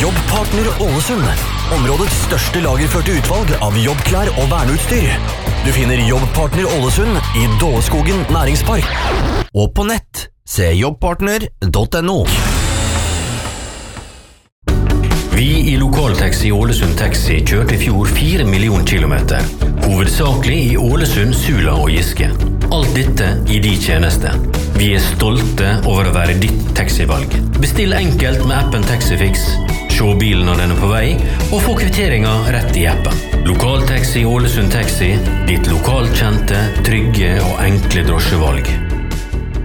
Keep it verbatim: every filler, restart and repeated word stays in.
Jobbpartner Ålesund. Områdets største lagerførte utvalg av jobbklær og verneutstyr. Du finner Jobbpartner Ålesund i Dåleskogen næringspark. Og på nett, se jobbpartner punktum no. Vi i Lokaltaxi Ålesund Taxi kjørte i fjor fire millioner kilometer. Hovedsakelig i Ålesund, Sula og Giske. Alt dette i de tjeneste. Vi er stolte over å være ditt taxivalg. Bestill enkelt med appen Taxifix. Se bilen når den er på vei, og få kvitteringen rett i appen. Lokaltaxi Ålesund Taxi, ditt lokalkjente, trygge og enkle drosjevalg.